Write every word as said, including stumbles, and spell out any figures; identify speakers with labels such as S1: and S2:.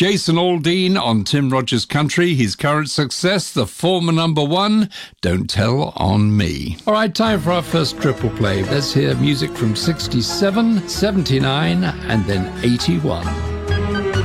S1: Jason Aldean on Tim Rogers Country. His current success, the former number one, Don't Tell on Me. All right, time for our first triple play. Let's hear music from sixty-seven, seventy-nine, and then eighty-one.